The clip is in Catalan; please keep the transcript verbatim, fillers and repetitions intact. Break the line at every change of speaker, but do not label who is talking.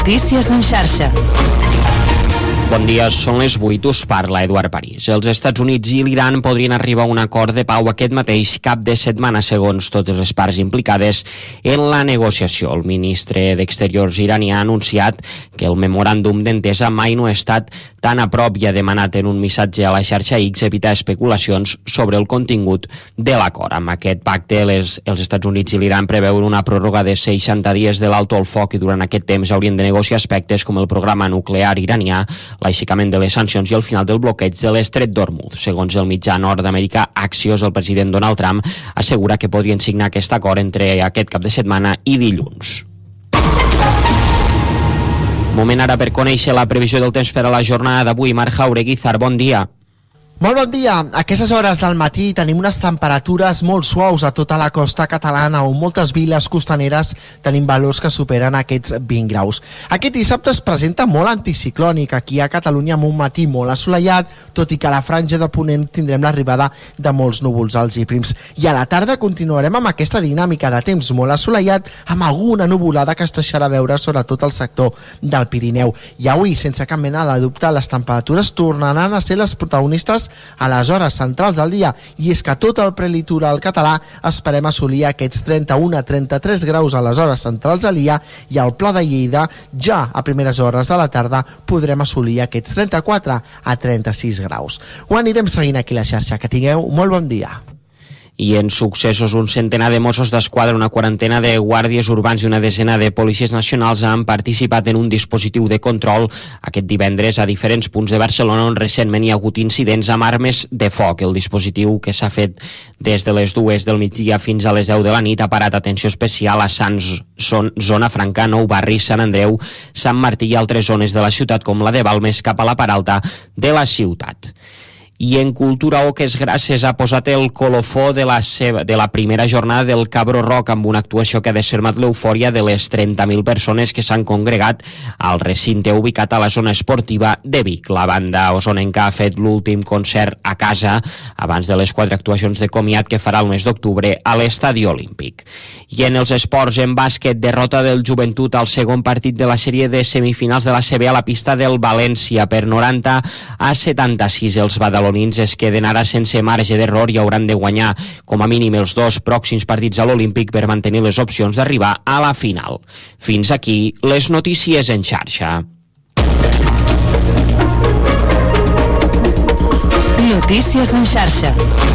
Notícies en xarxa.
Bon dia, són les vuit, us parla Eduard París. Els Estats Units i l'Iran podrien arribar a un acord de pau aquest mateix cap de setmana, segons totes les parts implicades en la negociació. El ministre d'Exteriors iranià ha anunciat que el memoràndum d'entesa mai no ha estat tan a prop i ha demanat en un missatge a la xarxa X evitar especulacions sobre el contingut de l'acord. Amb aquest pacte, les, els Estats Units i l'Iran preveuen una pròrroga de seixanta dies de l'alto al foc i durant aquest temps haurien de negociar aspectes com el programa nuclear iranià, l'aixecament de les sancions i el final del bloqueig de l'estret d'Hormuz. Segons el mitjà nord-americà Axios, el president Donald Trump assegura que podrien signar aquest acord entre aquest cap de setmana i dilluns. Moment ara per conèixer la previsió del temps per a la jornada d'avui. Marc Jaureguizar, bon dia.
Molt bon dia. A aquestes hores del matí tenim unes temperatures molt suaus a tota la costa catalana, on moltes viles costaneres tenim valors que superen aquests vint graus. Aquest dissabte es presenta molt anticiclònic aquí a Catalunya, amb un matí molt assolellat, tot i que a la franja de ponent tindrem l'arribada de molts núvols alts i prims. I a la tarda continuarem amb aquesta dinàmica de temps molt assolellat, amb alguna nuvolada que es deixarà veure sobretot al sector del Pirineu. I avui, sense cap mena de dubte, les temperatures tornaran a ser les protagonistes a les hores centrals del dia, i és que tot el prelitoral català esperem assolir aquests trenta-un a trenta-tres graus a les hores centrals del dia, i al Pla de Lleida ja a primeres hores de la tarda podrem assolir aquests trenta-quatre a trenta-sis graus. Ho anirem seguint aquí a la xarxa. Que tingueu molt bon dia.
I en successos, un centenar de Mossos d'Esquadra, una quarantena de guàrdies urbans i una desena de policies nacionals han participat en un dispositiu de control aquest divendres a diferents punts de Barcelona on recentment hi ha hagut incidents amb armes de foc. El dispositiu, que s'ha fet des de les dues del migdia fins a les deu de la nit, ha parat atenció especial a Sants, Zona Franca, Nou Barri, Sant Andreu, Sant Martí i altres zones de la ciutat com la de Balmes cap a la part alta de la ciutat. I en cultura, Oques Grasses ha posat el colofó de la, seva, de la primera jornada del Cabro Rock amb una actuació que ha desfermat l'eufòria de les trenta mil persones que s'han congregat al recinte ubicat a la zona esportiva de Vic. La banda osonenca ha fet l'últim concert a casa abans de les quatre actuacions de comiat que farà el mes d'octubre a l'Estadi Olímpic. I en els esports, en bàsquet, derrota del Joventut al segon partit de la sèrie de semifinals de la C B a la pista del València per noranta a setanta-sis. Els badalonins es queden ara sense marge d'error i hauran de guanyar com a mínim els dos pròxims partits a l'Olímpic per mantenir les opcions d'arribar a la final. Fins aquí les notícies en xarxa.
Notícies en xarxa.